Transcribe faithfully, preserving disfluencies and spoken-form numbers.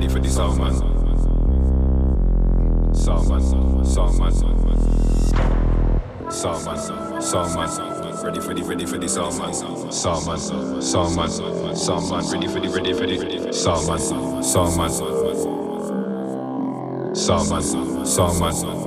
for the sound man. Sound man, sound man, sound man, sound man. Ready for the, ready for the sound man. Sound man, sound man, sound man. Ready for the, ready for the sound man, sound man, sound man, sound man.